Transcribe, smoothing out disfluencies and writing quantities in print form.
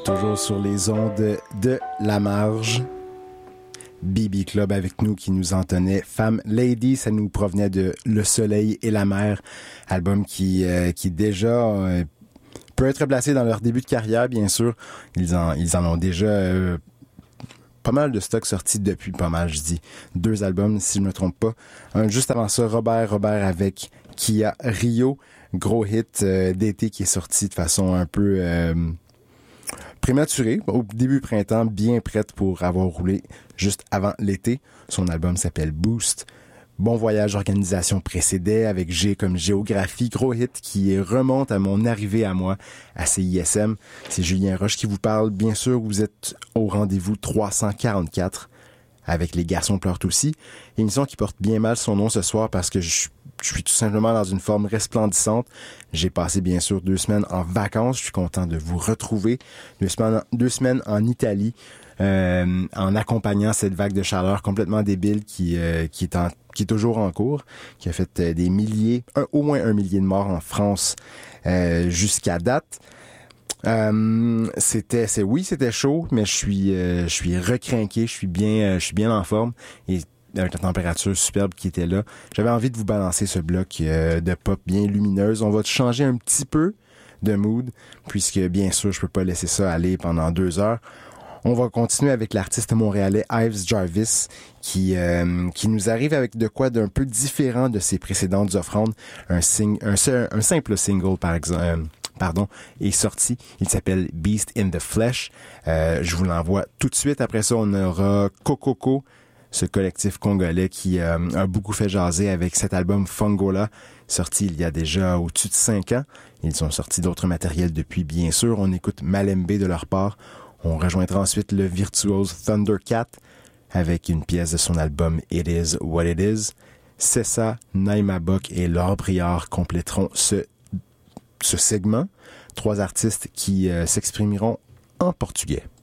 Toujours sur les ondes de La Marge. BB Club avec nous qui nous entonnait Femme Lady, ça nous provenait de Le Soleil et la Mer, album qui déjà peut être placé dans leur début de carrière, bien sûr. Ils en ont déjà pas mal de stocks sortis depuis pas mal, je dis 2 albums si je me trompe pas. Juste avant ça, Robert avec Kia Rio, gros hit d'été qui est sorti de façon un peu prématurée, au début printemps, bien prête pour avoir roulé juste avant l'été. Son album s'appelle Boost. Bon Voyage Organisation précédait avec G comme géographie, gros hit qui remonte à mon arrivée à moi à CISM. C'est Julien Roche qui vous parle. Bien sûr, vous êtes au rendez-vous 344 avec Les Garçons pleurent aussi. Émission qui porte bien mal son nom ce soir parce que je suis tout simplement dans une forme resplendissante. J'ai passé bien sûr 2 semaines en vacances. Je suis content de vous retrouver. 2 semaines en Italie, en accompagnant cette vague de chaleur complètement débile qui est toujours en cours, qui a fait au moins 1 millier de morts en France jusqu'à date. C'était chaud, mais je suis recrinqué, je suis bien en forme et avec la température superbe qui était là. J'avais envie de vous balancer ce bloc de pop bien lumineuse. On va changer un petit peu de mood, puisque bien sûr, je peux pas laisser ça aller pendant 2 heures. On va continuer avec l'artiste montréalais Ives Jarvis qui nous arrive avec de quoi d'un peu différent de ses précédentes offrandes. Un simple single, par exemple. Est sorti. Il s'appelle Beast in the Flesh. Je vous l'envoie tout de suite. Après ça, on aura Kokoko, ce collectif congolais qui a beaucoup fait jaser avec cet album Fongola, sorti il y a déjà au-dessus de 5 ans. Ils ont sorti d'autres matériels depuis, bien sûr. On écoute Malembe de leur part. On rejoindra ensuite le virtuose Thundercat avec une pièce de son album It Is What It Is. Cessa, Naima Bok et Laure Briard compléteront ce segment. 3 artistes qui s'exprimeront en portugais.